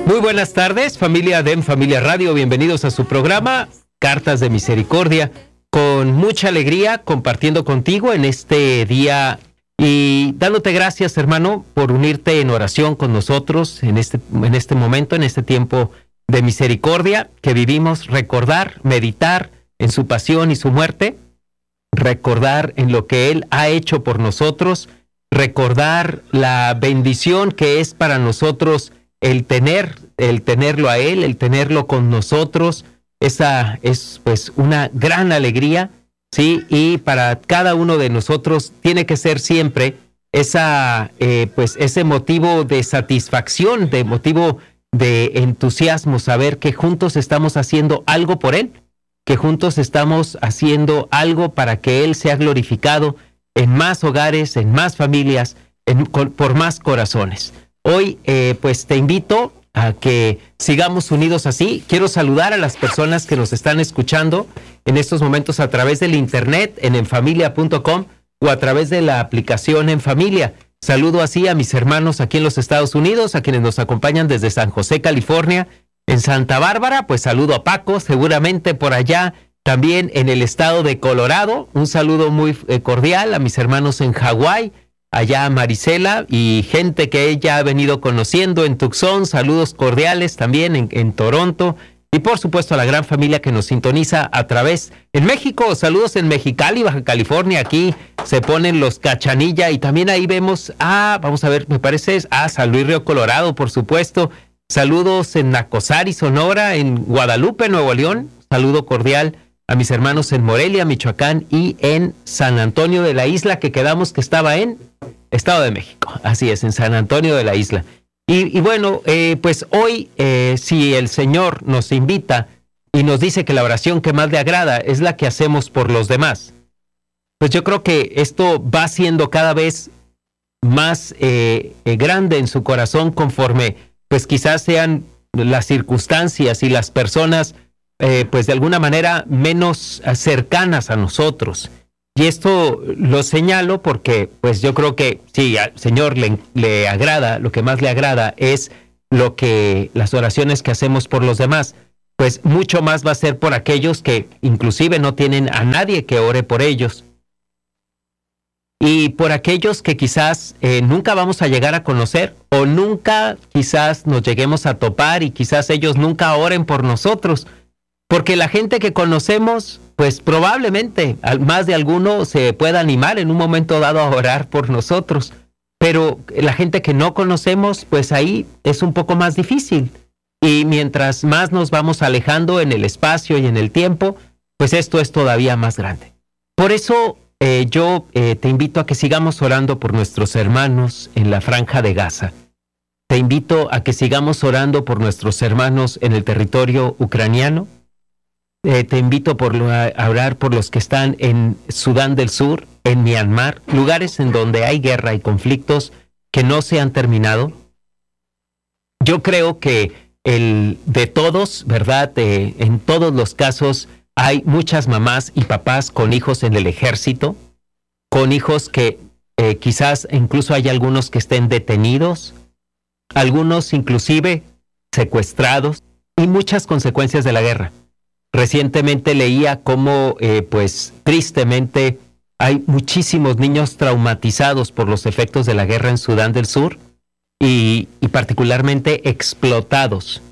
Muy buenas tardes, familia de Familia Radio. Bienvenidos a su programa Cartas de Misericordia. Con mucha alegría compartiendo contigo en este día y dándote gracias, hermano, por unirte en oración con nosotros en este momento, en este tiempo de misericordia que vivimos. Recordar, meditar en su pasión y su muerte, recordar en lo que Él ha hecho por nosotros, recordar la bendición que es para nosotros el tenerlo a Él, el tenerlo con nosotros. Esa es pues una gran alegría, ¿sí? Y para cada uno de nosotros tiene que ser siempre ese motivo de satisfacción, de motivo de entusiasmo, saber que juntos estamos haciendo algo por Él, que juntos estamos haciendo algo para que Él sea glorificado en más hogares, en más familias, por más corazones. Hoy pues te invito a que sigamos unidos así. Quiero saludar a las personas que nos están escuchando en estos momentos a través del internet en enfamilia.com o a través de la aplicación En Familia. Saludo así a mis hermanos aquí en los Estados Unidos, a quienes nos acompañan desde San José, California, en Santa Bárbara. Pues saludo a Paco, seguramente por allá también en el estado de Colorado. Un saludo muy cordial a mis hermanos en Hawái, allá a Marisela y gente que ella ha venido conociendo en Tucson. Saludos cordiales también en Toronto. Y por supuesto a la gran familia que nos sintoniza a través en México. Saludos en Mexicali, Baja California. Aquí se ponen los Cachanilla y también ahí vemos vamos a ver, me parece, San Luis Río Colorado, por supuesto. Saludos en Nacosari, Sonora, en Guadalupe, Nuevo León. Saludo cordial a mis hermanos en Morelia, Michoacán y en San Antonio de la Isla, que quedamos que estaba en Estado de México. Así es, en San Antonio de la Isla. Y bueno, pues hoy, si el Señor nos invita y nos dice que la oración que más le agrada es la que hacemos por los demás, pues yo creo que esto va siendo cada vez más grande en su corazón conforme, pues quizás sean las circunstancias y las personas, pues de alguna manera menos cercanas a nosotros. Y esto lo señalo porque pues yo creo que sí, al Señor le agrada, lo que más le agrada es las oraciones que hacemos por los demás. Pues mucho más va a ser por aquellos que inclusive no tienen a nadie que ore por ellos. Y por aquellos que quizás nunca vamos a llegar a conocer o nunca quizás nos lleguemos a topar y quizás ellos nunca oren por nosotros. Porque la gente que conocemos, pues probablemente más de alguno se pueda animar en un momento dado a orar por nosotros. Pero la gente que no conocemos, pues ahí es un poco más difícil. Y mientras más nos vamos alejando en el espacio y en el tiempo, pues esto es todavía más grande. Por eso yo te invito a que sigamos orando por nuestros hermanos en la Franja de Gaza. Te invito a que sigamos orando por nuestros hermanos en el territorio ucraniano. Te invito a orar por los que están en Sudán del Sur, en Myanmar, lugares en donde hay guerra y conflictos que no se han terminado. Yo creo que de todos, ¿verdad? En todos los casos hay muchas mamás y papás con hijos en el ejército, con hijos que quizás incluso hay algunos que estén detenidos, algunos inclusive secuestrados y muchas consecuencias de la guerra. Recientemente leía cómo, pues tristemente, hay muchísimos niños traumatizados por los efectos de la guerra en Sudán del Sur y particularmente explotados.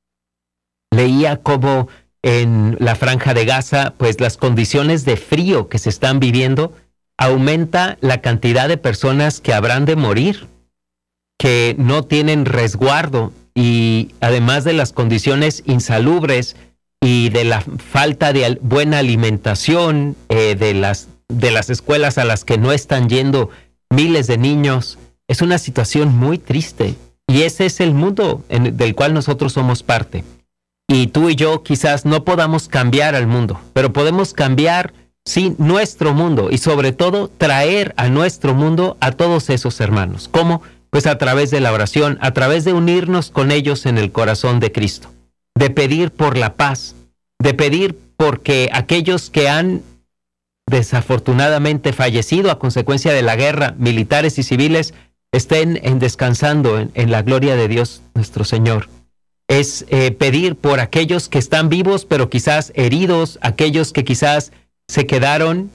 Leía cómo en la Franja de Gaza, pues las condiciones de frío que se están viviendo aumenta la cantidad de personas que habrán de morir, que no tienen resguardo y además de las condiciones insalubres y de la falta de buena alimentación, de las escuelas a las que no están yendo miles de niños. Es una situación muy triste y ese es el mundo del cual nosotros somos parte. Y tú y yo quizás no podamos cambiar al mundo, pero podemos cambiar, sí, nuestro mundo y sobre todo traer a nuestro mundo a todos esos hermanos. ¿Cómo? Pues a través de la oración, a través de unirnos con ellos en el corazón de Cristo. De pedir por la paz, de pedir porque aquellos que han desafortunadamente fallecido a consecuencia de la guerra, militares y civiles, estén descansando en la gloria de Dios nuestro Señor. es pedir por aquellos que están vivos, pero quizás heridos, aquellos que quizás se quedaron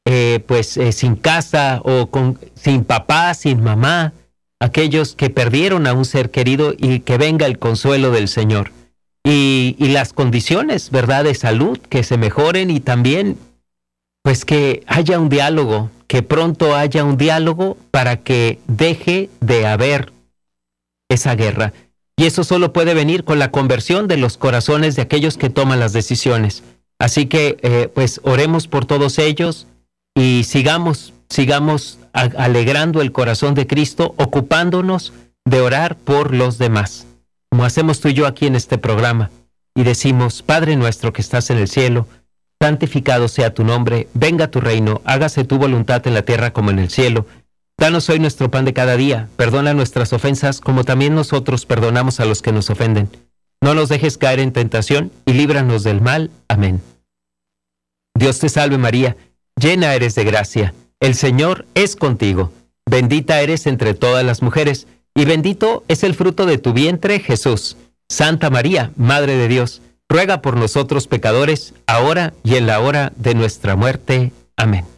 sin casa o sin papá, sin mamá, aquellos que perdieron a un ser querido y que venga el consuelo del Señor. Y las condiciones, ¿verdad?, de salud, que se mejoren y también pues que haya un diálogo, que pronto haya un diálogo para que deje de haber esa guerra. Y eso solo puede venir con la conversión de los corazones de aquellos que toman las decisiones. Así que pues oremos por todos ellos y sigamos alegrando el corazón de Cristo, ocupándonos de orar por los demás, como hacemos tú y yo aquí en este programa. Y decimos: Padre nuestro que estás en el cielo, santificado sea tu nombre, venga tu reino, hágase tu voluntad en la tierra como en el cielo. Danos hoy nuestro pan de cada día, perdona nuestras ofensas como también nosotros perdonamos a los que nos ofenden. No nos dejes caer en tentación y líbranos del mal. Amén. Dios te salve María, llena eres de gracia, el Señor es contigo. Bendita eres entre todas las mujeres, y bendito es el fruto de tu vientre, Jesús. Santa María, Madre de Dios, ruega por nosotros pecadores, ahora y en la hora de nuestra muerte. Amén.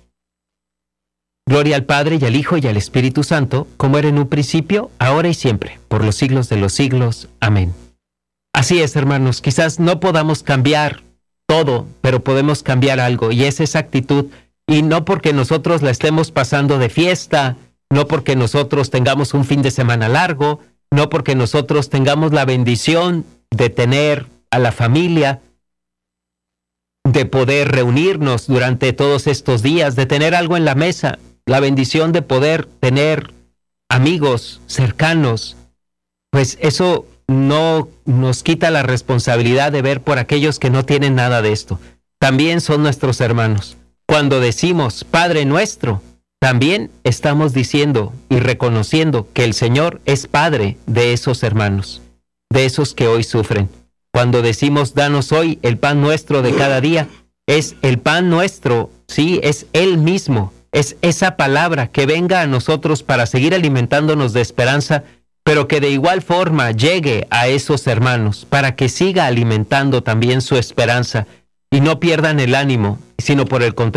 Gloria al Padre, y al Hijo, y al Espíritu Santo, como era en un principio, ahora y siempre, por los siglos de los siglos. Amén. Así es, hermanos, quizás no podamos cambiar todo, pero podemos cambiar algo, y es esa actitud, y no porque nosotros la estemos pasando de fiesta, no porque nosotros tengamos un fin de semana largo, no porque nosotros tengamos la bendición de tener a la familia, de poder reunirnos durante todos estos días, de tener algo en la mesa, la bendición de poder tener amigos cercanos, pues eso no nos quita la responsabilidad de ver por aquellos que no tienen nada de esto. También son nuestros hermanos. Cuando decimos Padre nuestro, también estamos diciendo y reconociendo que el Señor es Padre de esos hermanos, de esos que hoy sufren. Cuando decimos danos hoy el pan nuestro de cada día, es el pan nuestro, sí, es Él mismo, es esa palabra que venga a nosotros para seguir alimentándonos de esperanza, pero que de igual forma llegue a esos hermanos, para que siga alimentando también su esperanza y no pierdan el ánimo, sino por el contrario,